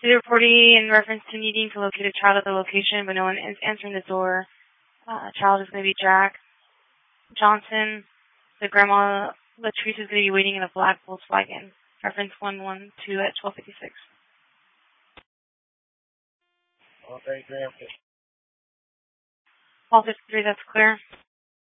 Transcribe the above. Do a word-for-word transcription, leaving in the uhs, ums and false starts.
City reporting in reference to needing to locate a child at the location, but no one is answering the door. Uh, child is going to be Jack Johnson. The grandma, Latrice, is going to be waiting in a black Volkswagen. Reference one one two at twelve fifty-six. Okay, Graham. All fifty-three, that's clear.